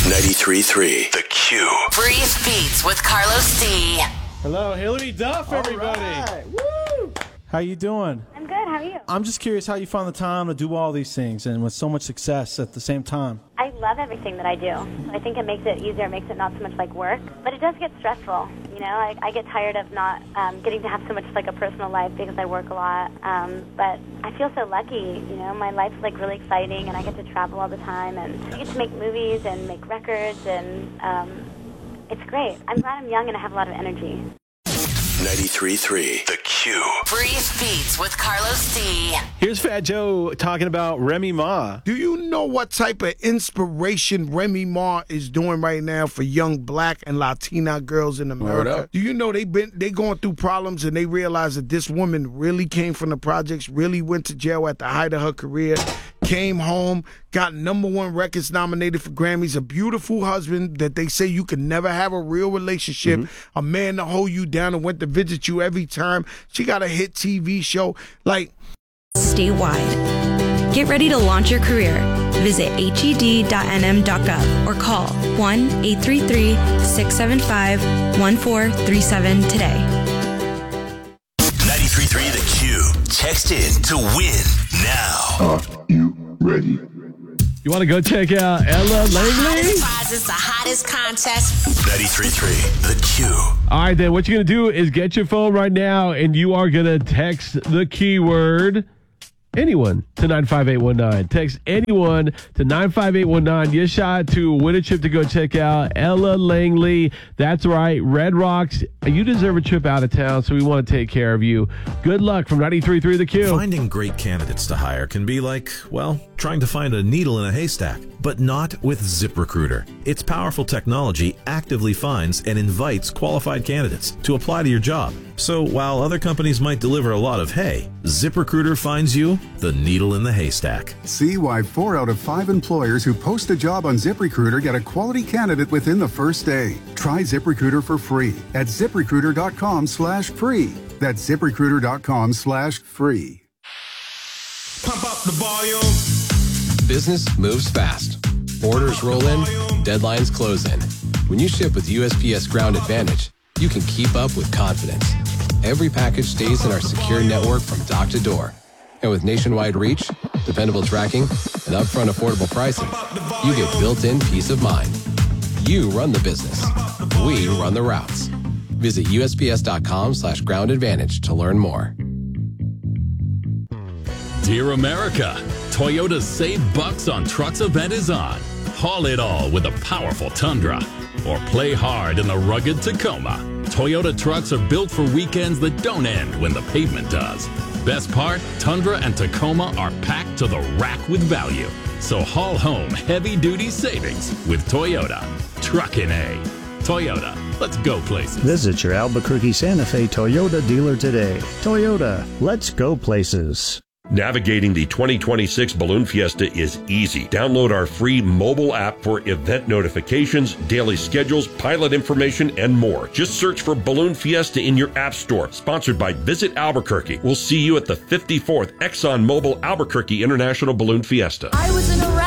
93.3 The Q. Brief Beats with Carlos D. Hello, Hillary Duff, everybody. Right. Woo! How you doing? I'm good. How are you? I'm just curious how you found the time to do all these things and with so much success at the same time. I love everything that I do. I think it makes it easier. It makes it not so much like work. But it does get stressful. You know, I get tired of not getting to have so much like a personal life because I work a lot. But I feel so lucky. You know, my life's like really exciting, and I get to travel all the time, and I get to make movies and make records, and it's great. I'm glad I'm young and I have a lot of energy. 93.3 The Q. Brief Beats with Carlos D. Here's Fat Joe talking about Remy Ma. Do you know what type of inspiration Remy Ma is doing right now for young black and Latina girls in America? Do you know they going through problems and they realize that this woman really came from the projects, really went to jail at the height of her career, came home, got #1 records nominated for Grammys, a beautiful husband that they say you can never have a real relationship, a man to hold you down and went to visit you every time. She got a hit TV show. Like, statewide. Get ready to launch your career. Visit hed.nm.gov or call 1-833-675-1437 today. 93.3 The Q. Text in to win now. Are you ready? You want to go check out Ella Langley? Hottest prizes, the hottest contest. 93.3 The Q. All right, then what you're going to do is get your phone right now, and you are going to text the keyword anyone to 95819. Text anyone to 95819. Your shot to win a trip to go check out Ella Langley. That's right, Red Rocks. You deserve a trip out of town, so we want to take care of you. Good luck from 93.3 The Q. Finding great candidates to hire can be like, well, trying to find a needle in a haystack, but not with ZipRecruiter. Its powerful technology actively finds and invites qualified candidates to apply to your job. So while other companies might deliver a lot of hay, ZipRecruiter finds you the needle in the haystack. See why 4 out of 5 employers who post a job on ZipRecruiter get a quality candidate within the first day. Try ZipRecruiter for free at ZipRecruiter.com/free. That's ZipRecruiter.com/free. Pump up the volume. Business moves fast. Orders roll in, deadlines close in. When you ship with USPS Ground Advantage, you can keep up with confidence. Every package stays in our secure network from dock to door. And with nationwide reach, dependable tracking, and upfront affordable pricing, you get built-in peace of mind. You run the business. We run the routes. Visit USPS.com/Ground Advantage to learn more. Dear America, Toyota's Save Bucks on Trucks event is on. Haul it all with a powerful Tundra. Or play hard in the rugged Tacoma. Toyota trucks are built for weekends that don't end when the pavement does. Best part, Tundra and Tacoma are packed to the rack with value. So haul home heavy-duty savings with Toyota. Truckin' A. Toyota, let's go places. Visit your Albuquerque Santa Fe Toyota dealer today. Toyota, let's go places. Navigating the 2026 Balloon Fiesta is easy. Download our free mobile app for event notifications, daily schedules, pilot information, and more. Just search for Balloon Fiesta in your app store. Sponsored by Visit Albuquerque. We'll see you at the 54th ExxonMobil Albuquerque International Balloon Fiesta. I was in a